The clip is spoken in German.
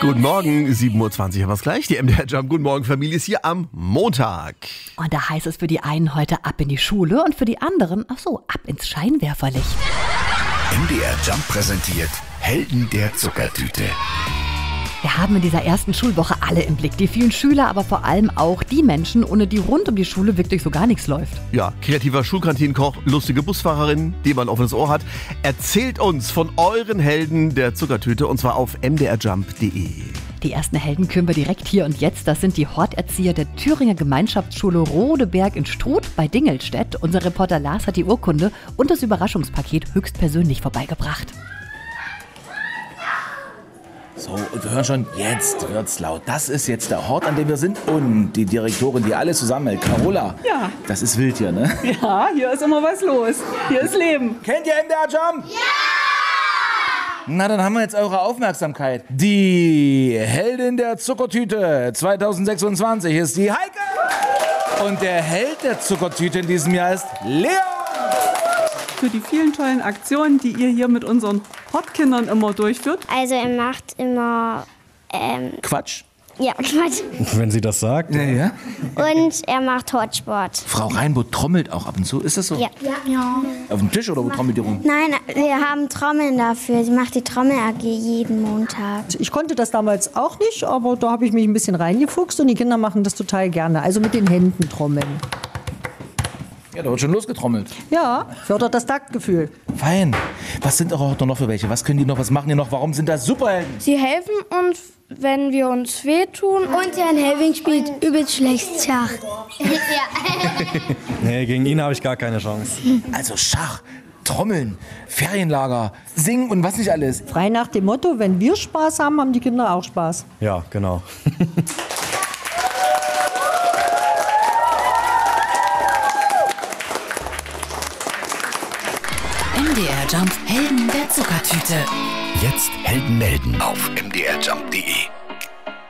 Guten Morgen, 7.20 Uhr haben wir es gleich. Die MDR Jump Guten Morgen Familie ist hier am Montag. Und da heißt es für die einen heute ab in die Schule und für die anderen, ab ins Scheinwerferlicht. MDR Jump präsentiert Helden der Zuckertüte. Wir haben in dieser ersten Schulwoche alle im Blick. Die vielen Schüler, aber vor allem auch die Menschen, ohne die rund um die Schule wirklich so gar nichts läuft. Ja, kreativer Schulkantinenkoch, lustige Busfahrerin, die man ein offenes Ohr hat. Erzählt uns von euren Helden der Zuckertüte und zwar auf mdrjump.de. Die ersten Helden küren wir direkt hier und jetzt. Das sind die Horterzieher der Thüringer Gemeinschaftsschule Rodeberg in Struth bei Dingelstedt. Unser Reporter Lars hat die Urkunde und das Überraschungspaket höchstpersönlich vorbeigebracht. So, und wir hören schon, jetzt wird's laut. Das ist jetzt der Hort, an dem wir sind. Und die Direktorin, die alles zusammenhält. Carola. Ja. Das ist wild hier, ne? Ja, hier ist immer was los. Hier ist Leben. Kennt ihr MDR Jump? Ja! Na, dann haben wir jetzt eure Aufmerksamkeit. Die Heldin der Zuckertüte 2026 ist die Heike. Und der Held der Zuckertüte in diesem Jahr ist Leon. Für die vielen tollen Aktionen, die ihr hier mit unseren Hortkindern immer durchführt. Also er macht immer, Quatsch. ja, Quatsch. Wenn sie das sagt. Ja. Und er macht Hortsport. Frau Reinbold trommelt auch ab und zu. Ist das so? Ja. Auf dem Tisch oder wo trommelt die rum? Nein, wir haben Trommeln dafür. Sie macht die Trommel-AG jeden Montag. Ich konnte das damals auch nicht, aber da habe ich mich ein bisschen reingefuchst und die Kinder machen das total gerne. Also mit den Händen trommeln. Ja, da wird schon losgetrommelt. Ja, fördert das Taktgefühl. Fein. Was sind eure Horter noch für welche? Was können die noch? Was machen die noch? Warum sind das Superhelden? Sie helfen uns, wenn wir uns wehtun. Und der Helving spielt übelst schlecht Schach. Nee, gegen ihn habe ich gar keine Chance. Also Schach, Trommeln, Ferienlager, Singen und was nicht alles. Frei nach dem Motto, wenn wir Spaß haben, haben die Kinder auch Spaß. Ja, genau. MDR Jump, Helden der Zuckertüte. Jetzt Helden melden auf mdrjump.de.